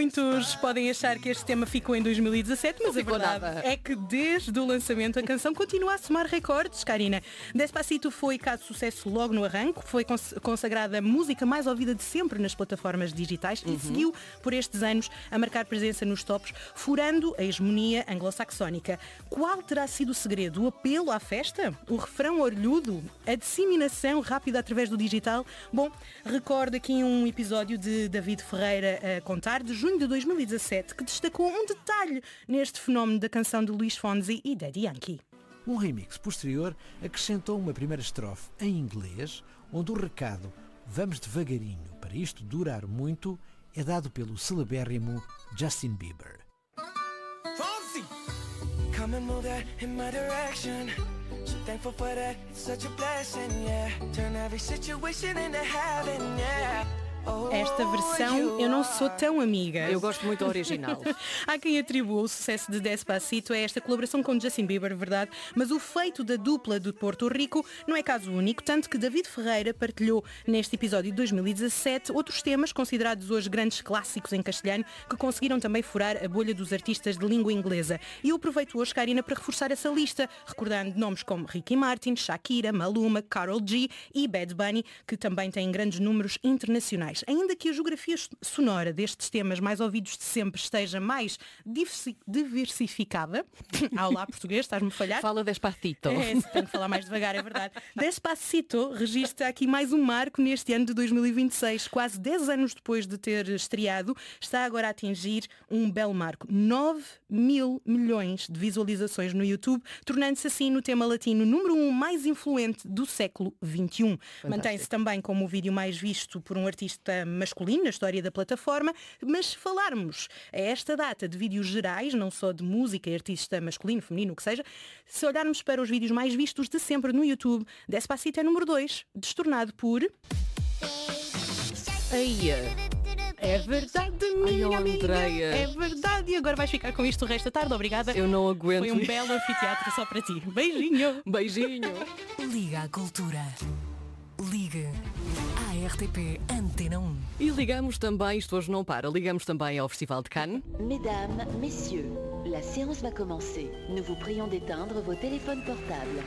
Muitos podem achar que este tema ficou em 2017, mas Não a ficou verdade nada. é que desde o lançamento a canção continua a somar recordes, Karina. Despacito foi caso de sucesso logo no arranco, foi consagrada a música mais ouvida de sempre nas plataformas digitais e seguiu por estes anos a marcar presença nos tops, furando a hegemonia anglo-saxónica. Qual terá sido o segredo? O apelo à festa? O refrão orlhudo? A disseminação rápida através do digital? Bom, recordo aqui um episódio de David Ferreira a contar, de junho de 2017, que destacou um detalhe neste fenómeno da canção de Luís Fonsi e Daddy Yankee. Um remix posterior acrescentou uma primeira estrofe em inglês, onde o recado "vamos devagarinho para isto durar muito" é dado pelo celebérrimo Justin Bieber. Fonzie! Come and move that in my direction. So thankful for that, it's such a blessing, yeah. Turn every situation into heaven, yeah. Esta versão eu não sou tão amiga. Eu gosto muito do original. Há quem atribua o sucesso de Despacito a esta colaboração com Justin Bieber, verdade, mas o feito da dupla de Porto Rico não é caso único, tanto que David Ferreira partilhou neste episódio de 2017 outros temas considerados hoje grandes clássicos em castelhano que conseguiram também furar a bolha dos artistas de língua inglesa. E eu aproveito hoje, Karina, para reforçar essa lista, recordando nomes como Ricky Martin, Shakira, Maluma, Karol G e Bad Bunny, que também têm grandes números internacionais. Ainda que a geografia sonora destes temas mais ouvidos de sempre esteja mais diversificada, olá português, estás-me a falhar? Fala Despacito. É, tenho que falar mais devagar, é verdade. Despacito registra aqui mais um marco neste ano de 2026. Quase 10 anos depois de ter estreado, está agora a atingir um belo marco. 9 mil milhões de visualizações no YouTube, tornando-se assim no tema latino número 1 mais influente do século XXI. Mantém-se também como o vídeo mais visto por um artista masculino na história da plataforma, mas se falarmos a esta data de vídeos gerais, não só de música, artista masculino, feminino, o que seja, se olharmos para os vídeos mais vistos de sempre no YouTube, Despacito é número 2, destornado por... Eia. É verdade, minha Ai, amiga, Andreia. é verdade. E agora vais ficar com isto o resto da tarde, obrigada. Eu não aguento. Foi um belo anfiteatro só para ti. Beijinho. Beijinho. Liga à cultura. Ligue à RTP Antena 1. E ligamos também, isto hoje não para, ligamos também ao Festival de Cannes. Mesdames, messieurs, la séance va commencer. Nous vous prions d'éteindre vos téléphones portables.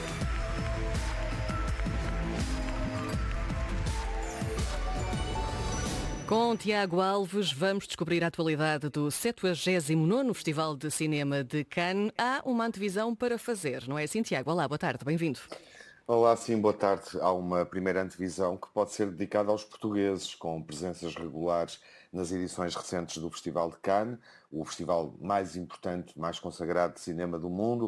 Com Tiago Alves vamos descobrir a atualidade do 79º Festival de Cinema de Cannes. Há uma antevisão para fazer, não é assim, Tiago? Olá, boa tarde, bem-vindo. Olá, sim, boa tarde. Há uma primeira antevisão que pode ser dedicada aos portugueses, com presenças regulares nas edições recentes do Festival de Cannes, o festival mais importante, mais consagrado de cinema do mundo.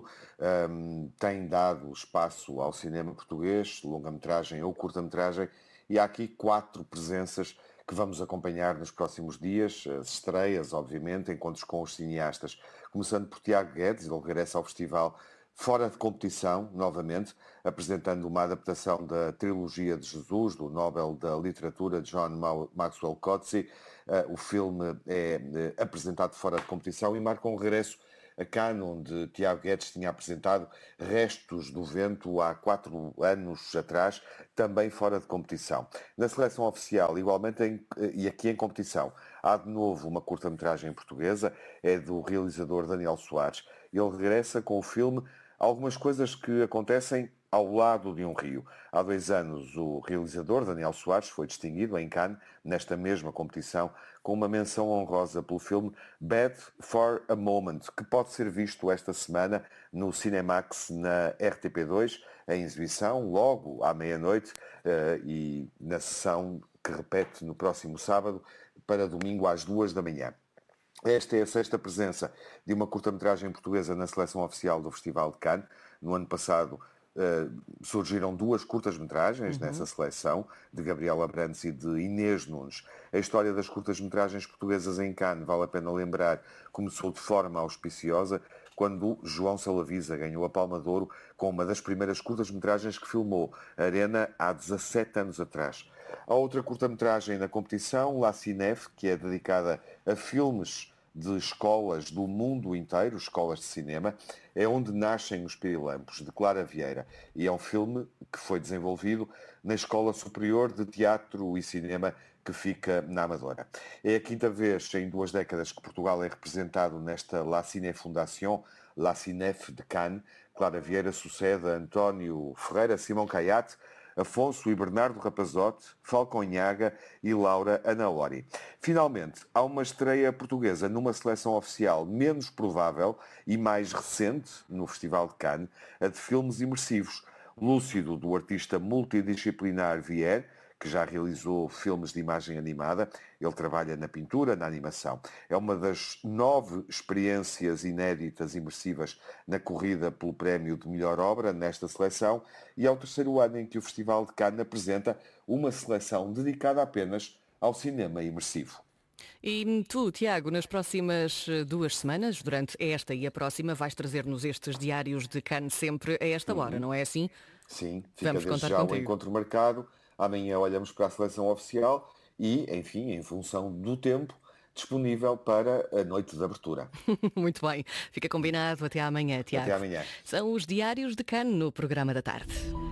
Tem dado espaço ao cinema português, longa-metragem ou curta-metragem, e há aqui 4 presenças que vamos acompanhar nos próximos dias, as estreias, obviamente, encontros com os cineastas. Começando por Tiago Guedes, ele regressa ao festival fora de competição, novamente, apresentando uma adaptação da trilogia de Jesus, do Nobel da Literatura, John Maxwell Coetzee. O filme é apresentado fora de competição e marca um regresso a Cannes, onde Tiago Guedes tinha apresentado Restos do Vento há 4 anos atrás, também fora de competição. Na seleção oficial, igualmente, e aqui em competição, há de novo uma curta-metragem portuguesa, é do realizador Daniel Soares. Ele regressa com o filme Algumas Coisas que Acontecem ao Lado de um Rio. Há 2 anos, o realizador Daniel Soares foi distinguido em Cannes, nesta mesma competição, com uma menção honrosa pelo filme Bad for a Moment, que pode ser visto esta semana no Cinemax na RTP2, em exibição, logo à meia-noite, e na sessão que repete no próximo sábado, para domingo às 2 da manhã. Esta é a 6ª presença de uma curta-metragem portuguesa na seleção oficial do Festival de Cannes. No ano passado surgiram 2 curtas-metragens nessa seleção, de Gabriela Brandes e de Inês Nunes. A história das curtas-metragens portuguesas em Cannes, vale a pena lembrar, começou de forma auspiciosa quando João Salavisa ganhou a Palma de Ouro com uma das primeiras curtas-metragens que filmou, Arena, há 17 anos atrás. Há outra curta-metragem na competição, La Cinef, que é dedicada a filmes de escolas do mundo inteiro, escolas de cinema, é onde nascem os Pirilampos, de Clara Vieira. E é um filme que foi desenvolvido na Escola Superior de Teatro e Cinema que fica na Amadora. É a quinta vez em 2 décadas que Portugal é representado nesta La Cine Fondation, La Cinef de Cannes. Clara Vieira sucede a António Ferreira, Simão Caiate, Afonso e Bernardo Rapazote, Falcão Inhaga e Laura Anaori. Finalmente, há uma estreia portuguesa numa seleção oficial menos provável e mais recente no Festival de Cannes, a de filmes imersivos. Lúcido, do artista multidisciplinar Vier, que já realizou filmes de imagem animada. Ele trabalha na pintura, na animação. É uma das 9 experiências inéditas imersivas na corrida pelo prémio de melhor obra nesta seleção e é o terceiro ano em que o Festival de Cannes apresenta uma seleção dedicada apenas ao cinema imersivo. E tu, Tiago, nas próximas 2 semanas, durante esta e a próxima, vais trazer-nos estes diários de Cannes sempre a esta hora, não é assim? Sim, fica Vamos desde contar já contigo. o encontro marcado. Amanhã olhamos para a seleção oficial e, enfim, em função do tempo, disponível para a noite de abertura. Muito bem. Fica combinado. Até amanhã, Tiago. Até amanhã. São os diários de Cannes no programa da tarde.